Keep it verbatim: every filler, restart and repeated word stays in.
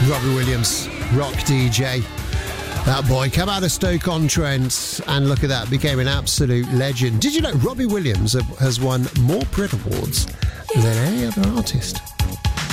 Robbie Williams, rock D J. That boy came out of Stoke-on-Trent, and look at that, became an absolute legend. Did you know Robbie Williams has won more Brit Awards than any other artist?